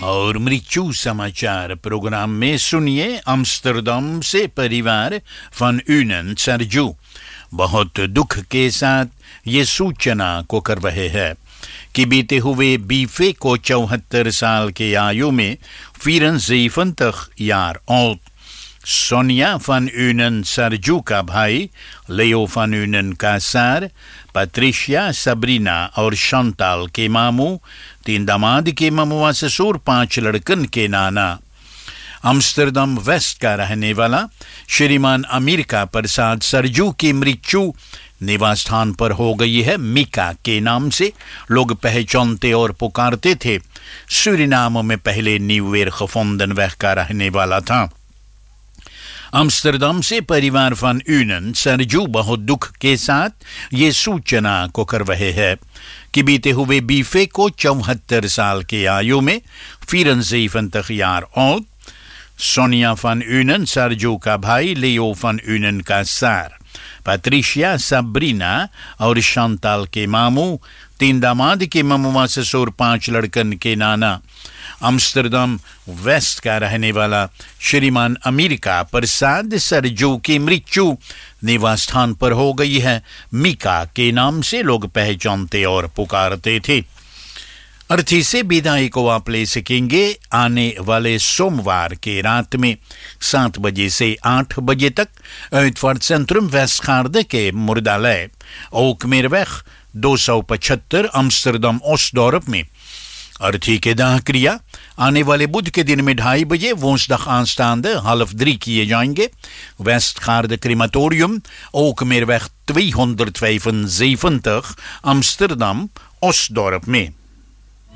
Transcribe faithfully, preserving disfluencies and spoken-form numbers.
और मृत्यु समाचार प्रोग्राम में सुनिए अम्स्टरडम से परिवार van Unen सरजू बहुत दुख के साथ ये सूचना को कर रहे हैं कि बीते हुए बीफे को चौहत्तर साल के आयु में vierenzeventig jaar oud Sonia van Unen Sarju का भाई लेओ van Unen का सार पैट्रिशिया सबरीना और शांताल के मामू तीन दामाद के मामुआ ससुर पांच लड़कन के नाना अम्स्टरडम वेस्ट का रहने वाला श्रीमान अमेरिका प्रसाद सरजू की मृत्यु निवास स्थान पर हो गई है मिका के नाम से लोग पहचानते और पुकारते थे सूरीनाम में पहले न्यूवेर gevonden weg का रहने वाला था अम्स्टरडम से परिवार van Unen सरजू बहुत दुख के साथ ये सूचना को कर रहे हैं कि बीते हुए बीफे को चौहत्तर साल के आयु में vierenzeventig jaar oud Sonia van Unen Sarju का भाई लेओ van Unen का सार पैट्रिशिया सबरीना और शांताल के मामू तीन दामाद के मामुआ ससुर पांच लड़कन के नाना अम्स्टरडम वेस्ट का रहने वाला श्रीमान अमेरिका प्रसाद सरजू की मृत्यु निवास स्थान पर हो गई है मिका के नाम से लोग पहचानते और पुकारते थे अर्थी से विदाई को आप ले सकेंगे आने वाले सोमवार के रात में सात बजे से आठ बजे तक uitvaart centrum Westgaarde के मुर्दालय ओकमेरweg दो सौ पचहत्तर अम्स्टरडम ओस्टडॉर्प में अर्थी के दाह क्रिया आने वाले बुध के दिन में ढाई बजे woensdag aanstaande half drie किए जाएंगे Westgaarde crematorium ओकमेरweg tweehonderdvijfenzeventig अम्स्टरडम ओस्टडॉर्प में